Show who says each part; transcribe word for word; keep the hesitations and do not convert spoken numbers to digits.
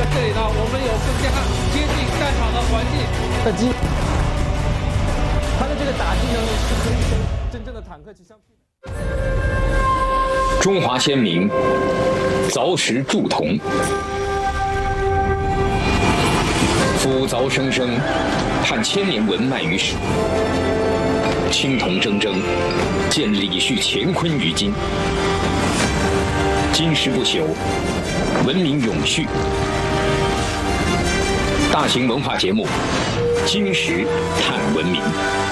Speaker 1: 么这里呢，我们有更加接近战场的环境。
Speaker 2: 的机，它的这个打击能力是可以跟真正的坦克去相媲美。
Speaker 3: 中华先民凿石铸铜，夫凿生生，探千年文脉于史。青铜铮铮，见李旭乾坤于今。金石不朽，文明永续。大型文化节目《金石探文明》。